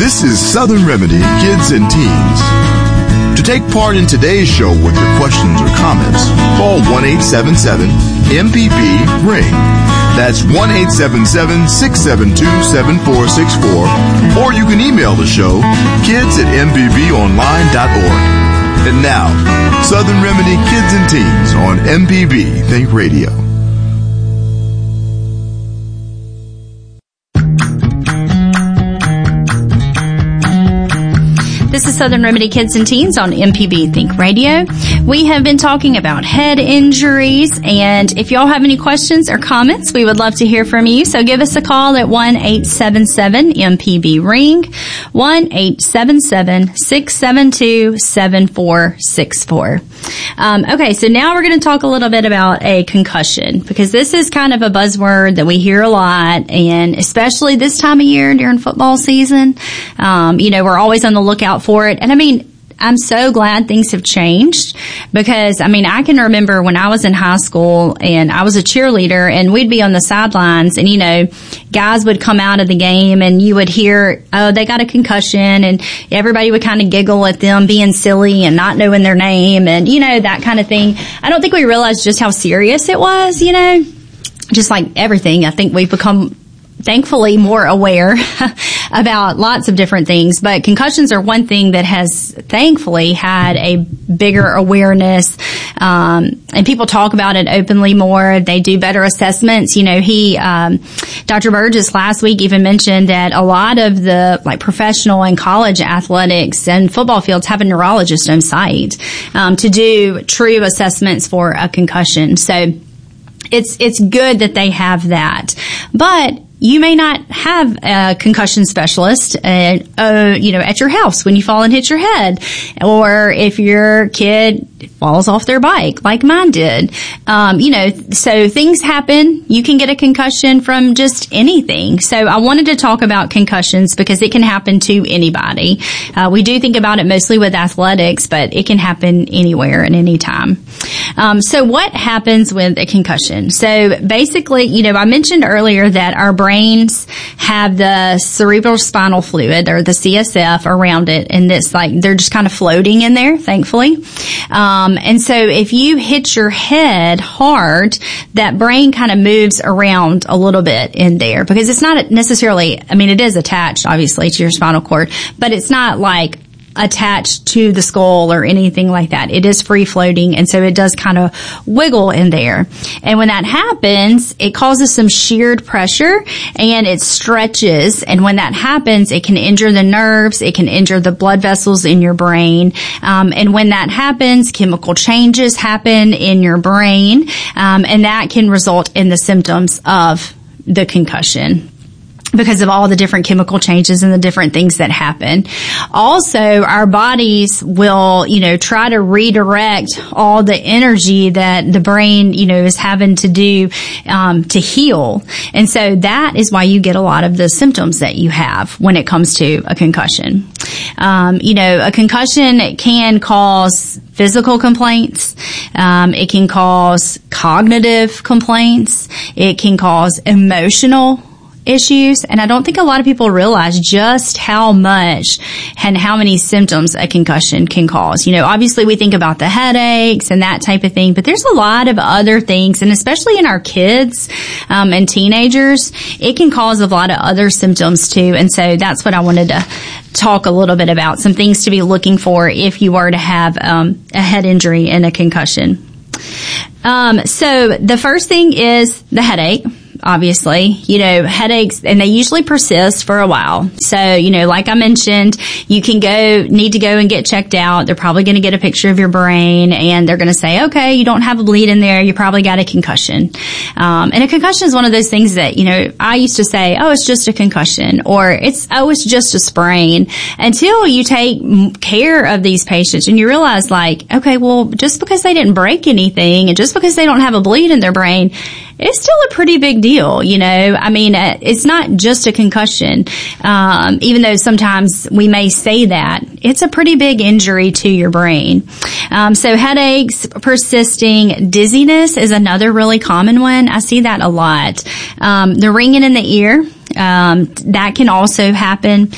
This is Southern Remedy Kids and Teens. To take part in today's show with your questions or comments, call 1-877-MPB-RING. That's 1-877-672-7464. Or you can email the show, kids@mpbonline.org. And now, Southern Remedy Kids and Teens on MPB Think Radio. This is Southern Remedy Kids and Teens on MPB Think Radio. We have been talking about head injuries, and if y'all have any questions or comments, we would love to hear from you. So give us a call at 1-877-MPB-RING, 1-877-672-7464. Okay, so now we're going to talk a little bit about a concussion, because this is kind of a buzzword that we hear a lot, and especially this time of year during football season. We're always on the lookout for it. And I mean, I'm so glad things have changed, because I can remember when I was in high school and I was a cheerleader, and we'd be on the sidelines, and guys would come out of the game and you would hear, oh, they got a concussion, and everybody would kind of giggle at them being silly and not knowing their name and that kind of thing. I don't think we realized just how serious it was, just like everything. I think we've become thankfully more aware about lots of different things, but concussions are one thing that has thankfully had a bigger awareness, and people talk about it openly more. They do better assessments. Dr. Burgess last week even mentioned that a lot of the professional and college athletics and football fields have a neurologist on site to do true assessments for a concussion. So it's good that they have that, but you may not have a concussion specialist, at your house when you fall and hit your head, or if your kid falls off their bike like mine did. So things happen. You can get a concussion from just anything. So I wanted to talk about concussions because it can happen to anybody. We do think about it mostly with athletics, but it can happen anywhere and anytime. So what happens with a concussion? So basically, I mentioned earlier that our brains have the cerebral spinal fluid, or the CSF, around it, and it's they're just kind of floating in there, thankfully. And so if you hit your head hard, that brain kind of moves around a little bit in there, because it's not necessarily, it is attached obviously to your spinal cord, but it's not attached to the skull or anything like that. It is free floating, and so it does kind of wiggle in there. And when that happens, it causes some sheared pressure and it stretches. And when that happens, it can injure the nerves, it can injure the blood vessels in your brain. And when that happens, chemical changes happen in your brain, and that can result in the symptoms of the concussion, because of all the different chemical changes and the different things that happen. Also, our bodies will, try to redirect all the energy that the brain, is having to do, to heal. And so that is why you get a lot of the symptoms that you have when it comes to a concussion. A concussion can cause physical complaints. It can cause cognitive complaints. It can cause emotional issues, and I don't think a lot of people realize just how much and how many symptoms a concussion can cause. Obviously we think about the headaches and that type of thing, but there's a lot of other things, and especially in our kids and teenagers, it can cause a lot of other symptoms too. And so that's what I wanted to talk a little bit about, some things to be looking for if you were to have a head injury and a concussion. So the first thing is the headache. Obviously, headaches, and they usually persist for a while. So, like I mentioned, you need to go and get checked out. They're probably going to get a picture of your brain, and they're going to say, okay, you don't have a bleed in there. You probably got a concussion. And a concussion is one of those things that, I used to say, oh, it's just a concussion, or it's just a sprain, until you take care of these patients and you realize okay, well, just because they didn't break anything and just because they don't have a bleed in their brain, it's still a pretty big deal, it's not just a concussion, even though sometimes we may say that, it's a pretty big injury to your brain. So headaches, persisting, dizziness is another really common one. I see that a lot. The ringing in the ear, that can also happen.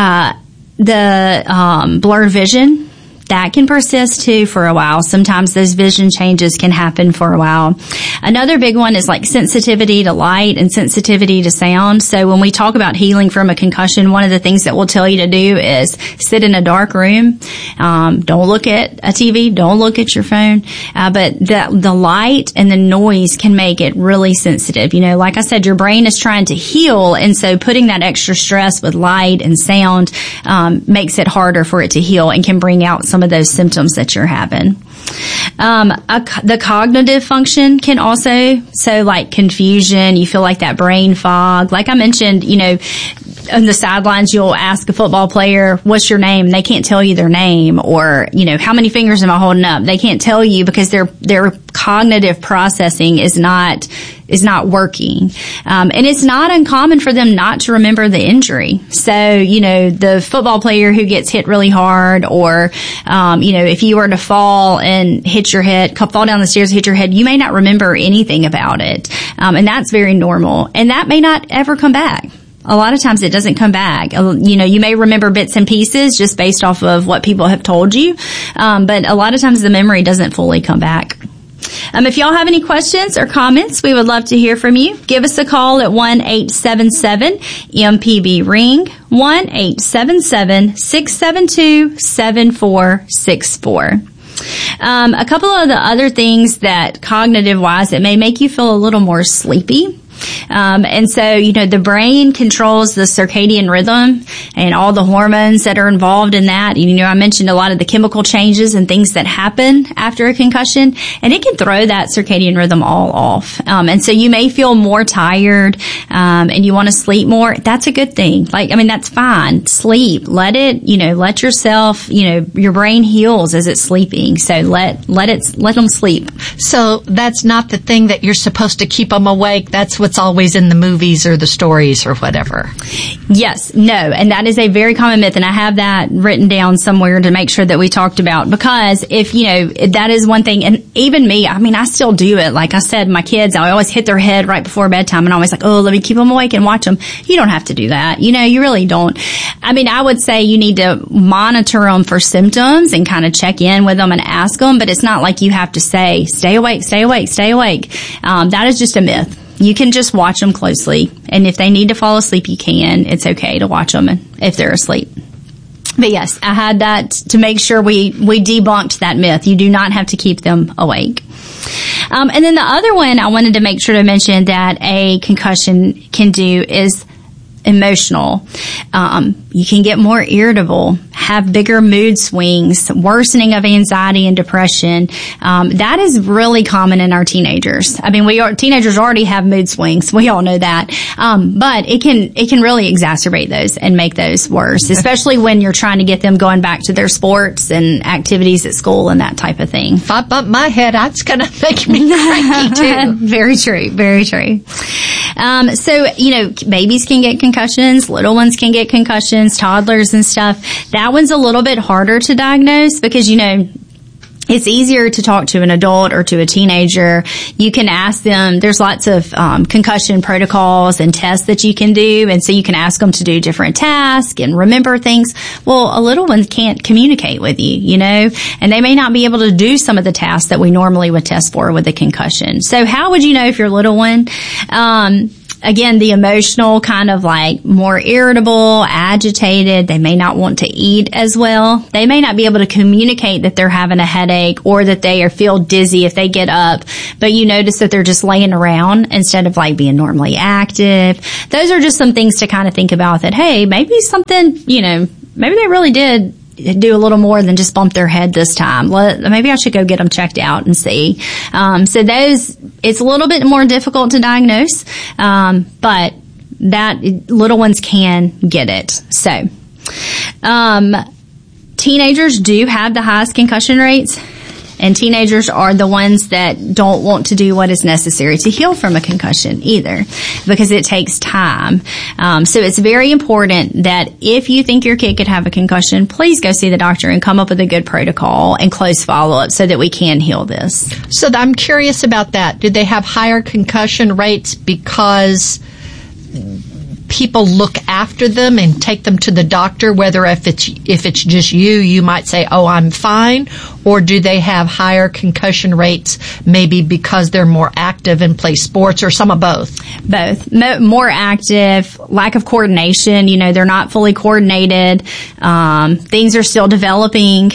The blurred vision, that can persist too for a while. Sometimes those vision changes can happen for a while. Another big one is like sensitivity to light and sensitivity to sound. So when we talk about healing from a concussion, one of the things that we'll tell you to do is sit in a dark room. Don't look at a TV. Don't look at your phone. But the light and the noise can make it really sensitive. You know, like I said, your brain is trying to heal. And so putting that extra stress with light and sound, makes it harder for it to heal and can bring out some of those symptoms that you're having. The cognitive function can also, so like confusion, you feel like that brain fog. Like I mentioned, you know, on the sidelines, you'll ask a football player, what's your name? And they can't tell you their name. Or, you know, how many fingers am I holding up? They can't tell you because their cognitive processing is not working. And it's not uncommon for them not to remember the injury. So, you know, the football player who gets hit really hard, or, you know, if you were to fall and hit your head, fall down the stairs, hit your head, you may not remember anything about it. And that's very normal. And that may not ever come back. A lot of times it doesn't come back. You know, you may remember bits and pieces just based off of what people have told you. But a lot of times the memory doesn't fully come back. If y'all have any questions or comments, we would love to hear from you. Give us a call at 1-877-MPB-RING, 1-877-672-7464. A couple of the other things that cognitive-wise, it may make you feel a little more sleepy. And so, you know, the brain controls the circadian rhythm and all the hormones that are involved in that. You know, I mentioned a lot of the chemical changes and things that happen after a concussion, and it can throw that circadian rhythm all off. And so you may feel more tired, and you want to sleep more. That's a good thing. Like, I mean, that's fine. Sleep. Let yourself, you know, your brain heals as it's sleeping. So let them sleep. So that's not the thing that you're supposed to keep them awake. That's what's always in the movies or the stories or whatever. Yes, no, and that is a very common myth, and I have that written down somewhere to make sure that we talked about, because if, you know, that is one thing, and even me, I mean, I still do it. Like I said, my kids, I always hit their head right before bedtime, and I'm always like, oh, let me keep them awake and watch them. You don't have to do that. You know, you really don't. I mean, I would say you need to monitor them for symptoms and kind of check in with them and ask them, but it's not like you have to say, stay awake, stay awake, stay awake. That is just a myth. You can just watch them closely, and if they need to fall asleep, you can. It's okay to watch them if they're asleep. But yes, I had that to make sure we debunked that myth. You do not have to keep them awake. And then the other one I wanted to make sure to mention that a concussion can do is emotional. You can get more irritable, have bigger mood swings, worsening of anxiety and depression. That is really common in our teenagers. I mean, teenagers already have mood swings. We all know that. But it can really exacerbate those and make those worse, especially when you're trying to get them going back to their sports and activities at school and that type of thing. If I bump my head, that's going to make me cranky too. Very true. Very true. So, you know, babies can get concussions, little ones can get concussions, toddlers and stuff. That one's a little bit harder to diagnose because, you know, it's easier to talk to an adult or to a teenager. You can ask them, there's lots of concussion protocols and tests that you can do, and so you can ask them to do different tasks and remember things. Well, a little one can't communicate with you, you know, and they may not be able to do some of the tasks that we normally would test for with a concussion. So how would you know if your little one, again, the emotional, kind of like more irritable, agitated. They may not want to eat as well. They may not be able to communicate that they're having a headache or that they feel dizzy if they get up, but you notice that they're just laying around instead of like being normally active. Those are just some things to kind of think about that, hey, maybe something, you know, maybe they really did do a little more than just bump their head this time. Maybe I should go get them checked out and see. So those, it's a little bit more difficult to diagnose, but that little ones can get it. So, teenagers do have the highest concussion rates. And teenagers are the ones that don't want to do what is necessary to heal from a concussion either, because it takes time. So it's very important that if you think your kid could have a concussion, please go see the doctor and come up with a good protocol and close follow-up so that we can heal this. So I'm curious about that. Do they have higher concussion rates because people look after them and take them to the doctor, whether if it's just you might say, oh, I'm fine, or do they have higher concussion rates maybe because they're more active and play sports, or some of both? Both. More active, lack of coordination, they're not fully coordinated, things are still developing,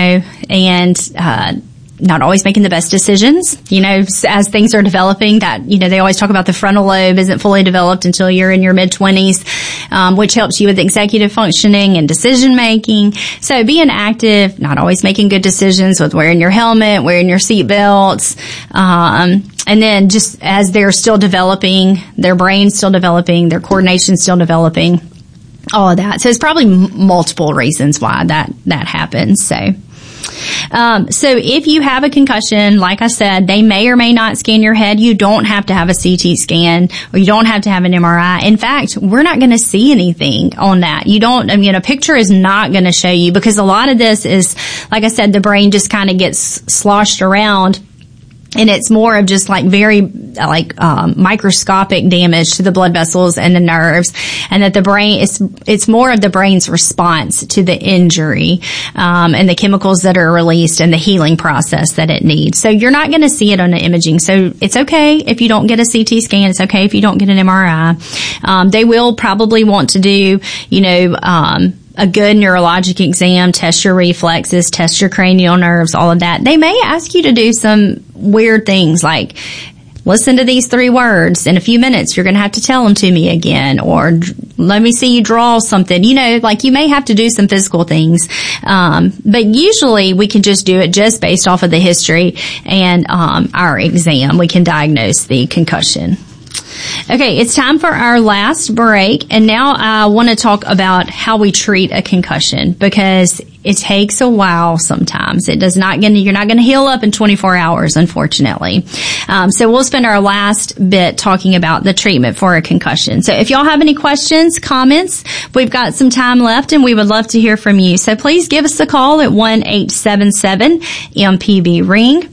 and not always making the best decisions, as things are developing. That, they always talk about the frontal lobe isn't fully developed until you're in your mid-20s, which helps you with executive functioning and decision making. So being active, not always making good decisions with wearing your helmet, wearing your seat belts, and then just as they're still developing, their brain's still developing, their coordination's still developing, all of that. So it's probably multiple reasons why that happens. So if you have a concussion, like I said, they may or may not scan your head. You don't have to have a CT scan, or you don't have to have an MRI. In fact, we're not going to see anything on that. A picture is not going to show you, because a lot of this is, like I said, the brain just kind of gets sloshed around. And it's more of just very microscopic damage to the blood vessels and the nerves, and that the brain it's more of the brain's response to the injury, and the chemicals that are released and the healing process that it needs. So you're not going to see it on the imaging. So it's okay if you don't get a CT scan. It's okay if you don't get an MRI. They will probably want to do, a good neurologic exam, test your reflexes, test your cranial nerves, all of that. They may ask you to do some weird things like, listen to these 3 words. In a few minutes, you're going to have to tell them to me again, or let me see you draw something. You may have to do some physical things. But usually we can just do it just based off of the history and our exam. We can diagnose the concussion. Okay, it's time for our last break, and now I want to talk about how we treat a concussion, because it takes a while sometimes. You're not going to heal up in 24 hours, unfortunately. So we'll spend our last bit talking about the treatment for a concussion. So if y'all have any questions, comments, we've got some time left, and we would love to hear from you. So please give us a call at 1-877-MPB-RING,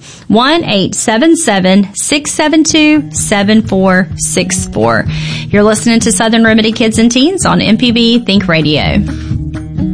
1-877-672-7464. You're listening to Southern Remedy Kids and Teens on MPB Think Radio.